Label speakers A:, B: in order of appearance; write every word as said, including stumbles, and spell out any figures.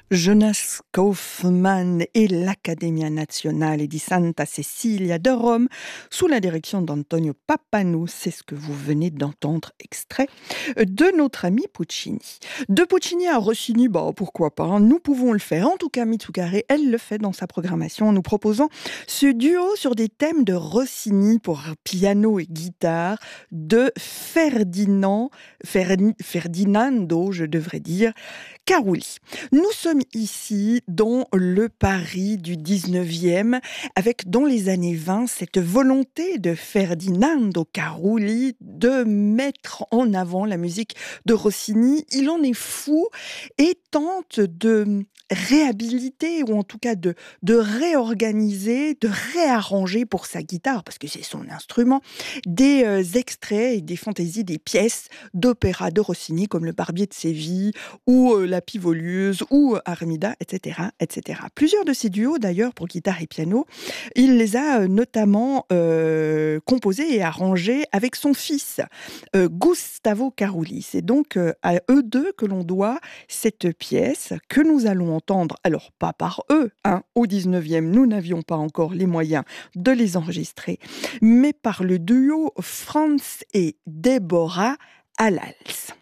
A: Jonas Kaufmann et l'Accademia Nazionale di Santa Cecilia de Rome, sous la direction d'Antonio Pappano. C'est ce que vous venez d'entendre, extrait de notre ami Puccini. De Puccini à Rossini, bah pourquoi pas, hein, nous pouvons le faire. En tout cas, Mitsugare, elle le fait dans sa programmation en nous proposant ce duo sur des thèmes de Rossini pour piano et guitare de Ferdinand, Ferdi- Ferdinando, je devrais dire, Carulli. Nous sommes ici dans le Paris du dix-neuvième, avec dans les années vingt cette volonté de Ferdinando Carulli de mettre en avant la musique de Rossini. Il en est fou et tente de réhabiliter ou en tout cas de, de réorganiser, de réarranger pour sa guitare, parce que c'est son instrument, des euh, extraits et des fantaisies, des pièces d'opéra de Rossini comme le Barbier de Séville ou euh, la Pivolueuse ou euh, Armida, et cetera, et cetera. Plusieurs de ces duos d'ailleurs pour guitare et piano, il les a euh, notamment euh, composés et arrangés avec son fils euh, Gustavo Carulli. C'est donc euh, à eux deux que l'on doit cette pièce que nous allons entendre, alors pas par eux, hein, au dix-neuvième, nous n'avions pas encore les moyens de les enregistrer, mais par le duo Franz et Deborah Allals.